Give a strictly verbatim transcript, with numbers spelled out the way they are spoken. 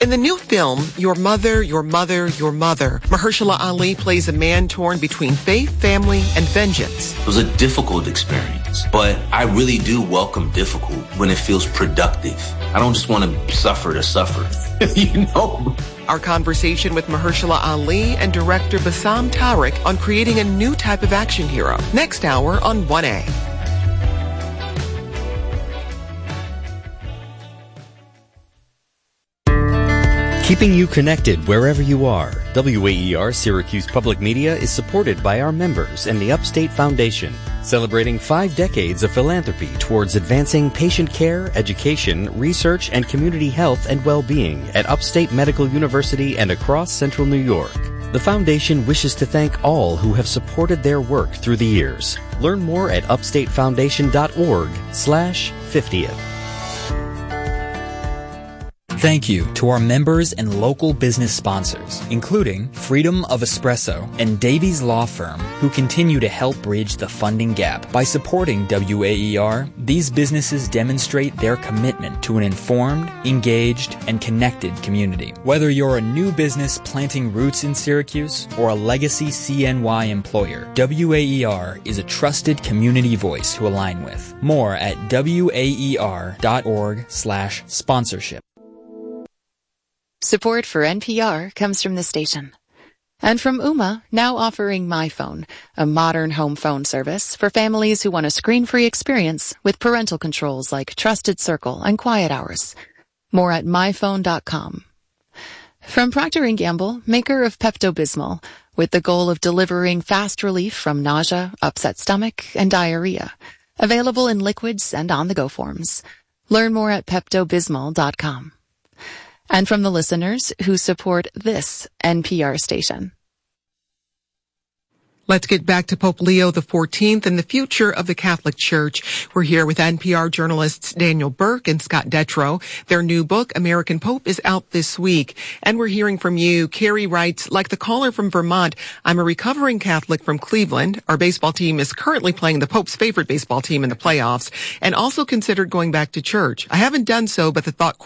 In the new film, Your Mother, Your Mother, Your Mother, Mahershala Ali plays a man torn between faith, family, and vengeance. It was a difficult experience, but I really do welcome difficult when it feels productive. I don't just want to suffer to suffer, you know? Our conversation with Mahershala Ali and director Bassam Tariq on creating a new type of action hero. Next hour on one A. Keeping you connected wherever you are, W A E R Syracuse Public Media is supported by our members and the Upstate Foundation, celebrating five decades of philanthropy towards advancing patient care, education, research, and community health and well-being at Upstate Medical University and across Central New York. The foundation wishes to thank all who have supported their work through the years. Learn more at upstatefoundation.org slash 50th. Thank you to our members and local business sponsors, including Freedom of Espresso and Davies Law Firm, who continue to help bridge the funding gap. By supporting W A E R, these businesses demonstrate their commitment to an informed, engaged, and connected community. Whether you're a new business planting roots in Syracuse or a legacy C N Y employer, W A E R is a trusted community voice to align with. More at W A E R dot org slash sponsorship. Support for N P R comes from the station. And from Ooma, now offering MyPhone, a modern home phone service for families who want a screen-free experience with parental controls like Trusted Circle and Quiet Hours. More at my phone dot com. From Procter and Gamble, maker of Pepto-Bismol, with the goal of delivering fast relief from nausea, upset stomach, and diarrhea. Available in liquids and on-the-go forms. Learn more at Pepto Bismol dot com. And from the listeners who support this N P R station. Let's get back to Pope Leo the fourteenth and the future of the Catholic Church. We're here with N P R journalists Daniel Burke and Scott Detrow. Their new book, American Pope, is out this week. And we're hearing from you. Carrie writes, like the caller from Vermont, I'm a recovering Catholic from Cleveland. Our baseball team is currently playing the Pope's favorite baseball team in the playoffs and also considered going back to church. I haven't done so, but the thought